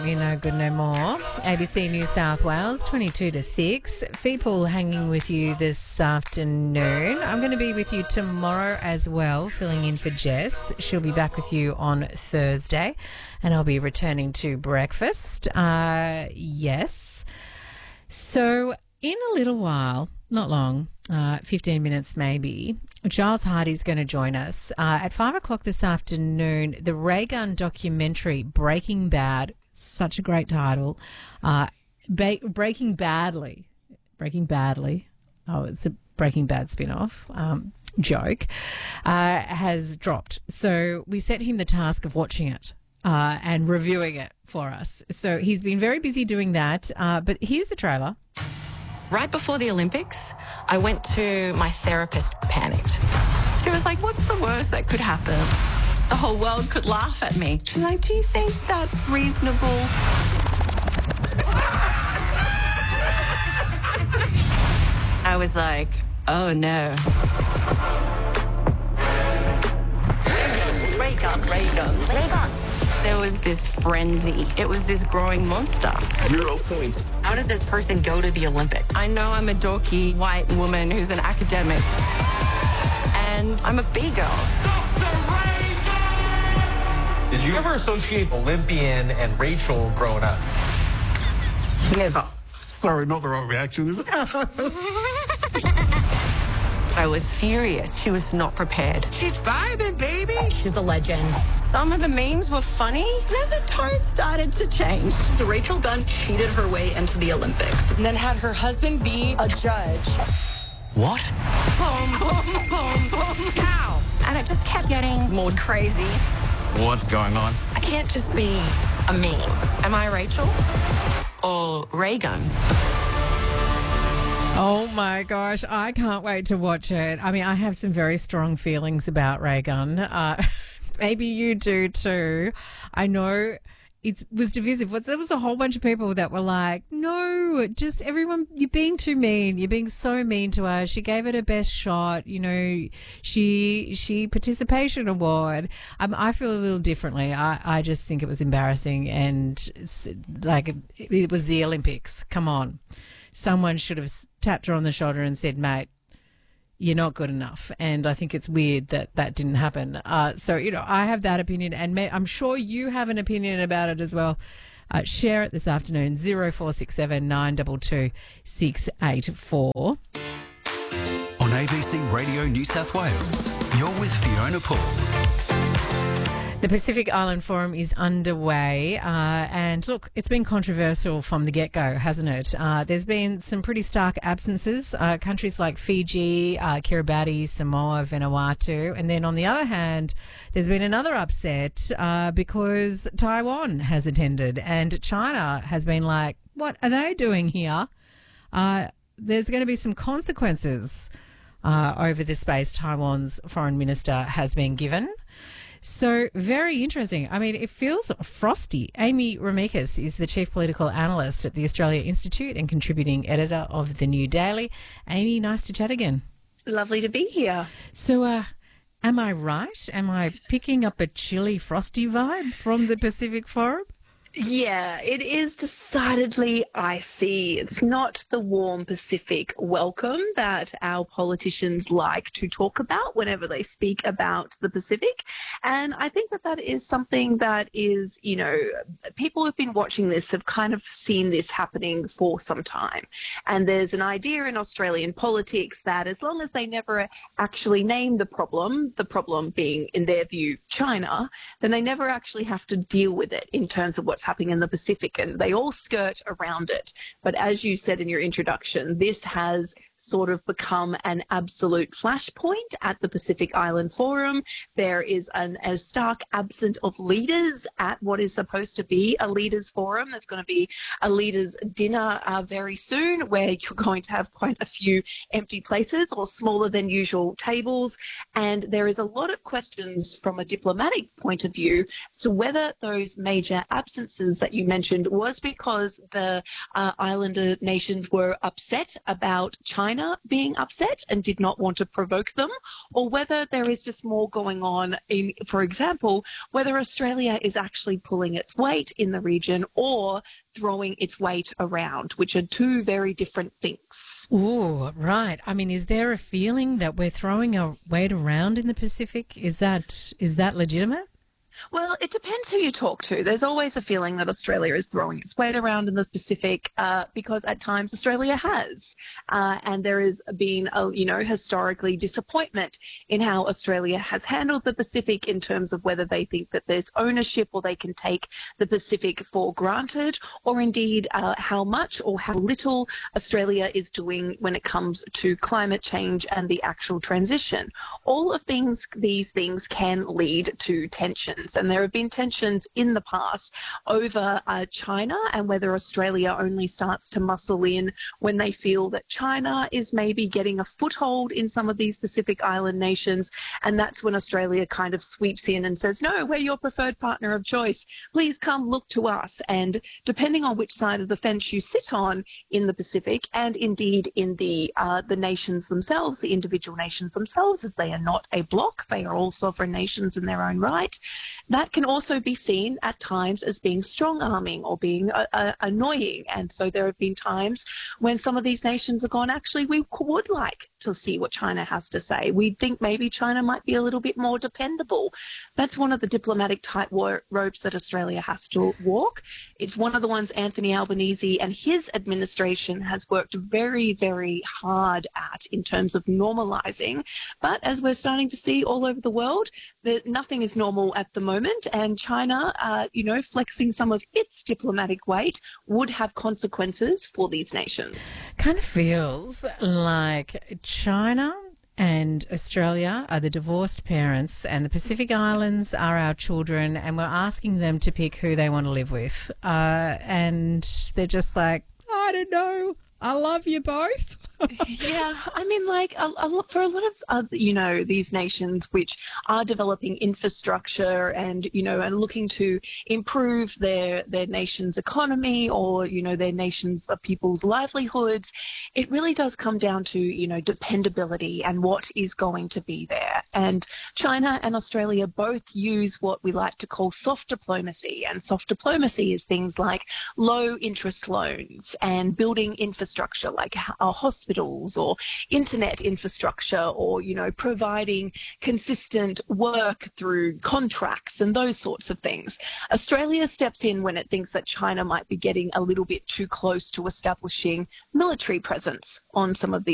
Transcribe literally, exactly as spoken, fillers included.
You know good no more. A B C New South Wales, twenty-two to six. Feeple hanging with you this afternoon. I'm going to be with you tomorrow as well, filling in for Jess. She'll be back with you on Thursday, and I'll be returning to breakfast. Uh, yes. So in a little while, not long, uh, fifteen minutes maybe, Giles Hardy's going to join us. Uh, at five o'clock this afternoon, the Ray Gun documentary, Breaking Bad, such a great title, uh, ba- Breaking Badly, Breaking Badly, oh, it's a Breaking Bad spin-off, um, joke, uh, has dropped. So we set him the task of watching it uh, and reviewing it for us. So he's been very busy doing that, uh, but here's the trailer. Right before the Olympics, I went to my therapist, panicked. She was like, what's the worst that could happen? The whole world could laugh at me. She's like, do you think that's reasonable? I was like, oh no. Ray gun, ray gun, ray gun. There was this frenzy. It was this growing monster. Zero points. How did this person go to the Olympics? I know I'm a dorky white woman who's an academic. And I'm a B-girl. Did you ever associate Olympian and Rachel growing up? Never. Sorry, not the right reaction, is it? I was furious. She was not prepared. She's vibing, baby. She's a legend. Some of the memes were funny. Then the tone started to change. So Rachel Gunn cheated her way into the Olympics and then had her husband be a judge. What? Boom, boom, boom, boom, pow. And it just kept getting more crazy. What's going on? I can't just be a meme. Am I Rachel or Reagan? Oh my gosh, I can't wait to watch it. I mean, I have some very strong feelings about Ray Gun. Uh, maybe you do too. I know it was divisive, but there was a whole bunch of people that were like, no, just everyone, you're being too mean. You're being so mean to her. She gave it her best shot. You know, she, she participation award. Um, I feel a little differently. I, I just think it was embarrassing and it's like it, it was the Olympics. Come on. Someone should have tapped her on the shoulder and said, mate, you're not good enough. And I think it's weird that that didn't happen. Uh, so, you know, I have that opinion, and may, I'm sure you have an opinion about it as well. Uh, share it this afternoon, zero four six seven nine two two six eight four. On A B C Radio New South Wales, you're with Fiona Paul. The Pacific Island Forum is underway, uh, and look, it's been controversial from the get-go, hasn't it? Uh, there's been some pretty stark absences, uh, countries like Fiji, uh, Kiribati, Samoa, Vanuatu, and then on the other hand, there's been another upset uh, because Taiwan has attended, and China has been like, what are they doing here? Uh, there's going to be some consequences uh, over the space Taiwan's foreign minister has been given. So very interesting. I mean, it feels frosty. Amy Remekas is the chief political analyst at the Australia Institute and contributing editor of The New Daily. Amy, nice to chat again. Lovely to be here. So, uh, am I right? Am I picking up a chilly, frosty vibe from the Pacific Forum? Yeah, it is decidedly icy. It's not the warm Pacific welcome that our politicians like to talk about whenever they speak about the Pacific. And I think that that is something that is, you know, people who've been watching this have kind of seen this happening for some time. And there's an idea in Australian politics that as long as they never actually name the problem, the problem being, in their view, China, then they never actually have to deal with it in terms of what's happening in the Pacific, and they all skirt around it. But as you said in your introduction, this has sort of become an absolute flashpoint at the Pacific Island Forum. There is an, a stark absence of leaders at what is supposed to be a leaders forum. There's going to be a leaders dinner uh, very soon where you're going to have quite a few empty places or smaller than usual tables. And there is a lot of questions from a diplomatic point of view as to whether those major absences that you mentioned was because the uh, islander nations were upset about China China being upset and did not want to provoke them, or whether there is just more going on in, for example, whether Australia is actually pulling its weight in the region or throwing its weight around, which are two very different things. Oh, right. I mean, is there a feeling that we're throwing our weight around in the Pacific? Is that is that legitimate? Well, it depends who you talk to. There's always a feeling that Australia is throwing its weight around in the Pacific uh, because at times Australia has. Uh, and there has been, a, you know, historically disappointment in how Australia has handled the Pacific in terms of whether they think that there's ownership or they can take the Pacific for granted, or indeed uh, how much or how little Australia is doing when it comes to climate change and the actual transition. All of things, these things can lead to tension. And there have been tensions in the past over uh, China and whether Australia only starts to muscle in when they feel that China is maybe getting a foothold in some of these Pacific Island nations. And that's when Australia kind of sweeps in and says, no, we're your preferred partner of choice. Please come look to us. And depending on which side of the fence you sit on in the Pacific, and indeed in the uh, the nations themselves, the individual nations themselves, as they are not a bloc, they are all sovereign nations in their own right. That can also be seen at times as being strong-arming or being uh, uh, annoying. And so there have been times when some of these nations have gone, actually, we would like to see what China has to say. We think maybe China might be a little bit more dependable. That's one of the diplomatic tight ropes that Australia has to walk. It's one of the ones Anthony Albanese and his administration has worked very, very hard at in terms of normalising. But as we're starting to see all over the world, that nothing is normal at the moment, and China, uh, you know, flexing some of its diplomatic weight would have consequences for these nations. Kind of feels like China and Australia are the divorced parents and the Pacific Islands are our children, and we're asking them to pick who they want to live with. Uh, and they're just like, I don't know, I love you both. Yeah, I mean, like, a, a lot, for a lot of, uh, you know, these nations which are developing infrastructure and, you know, and looking to improve their, their nation's economy or, you know, their nation's uh, people's livelihoods, it really does come down to, you know, dependability and what is going to be there. And China and Australia both use what we like to call soft diplomacy. And soft diplomacy is things like low interest loans and building infrastructure like a hospital or internet infrastructure, or, you know, providing consistent work through contracts and those sorts of things. Australia steps in when it thinks that China might be getting a little bit too close to establishing military presence on some of these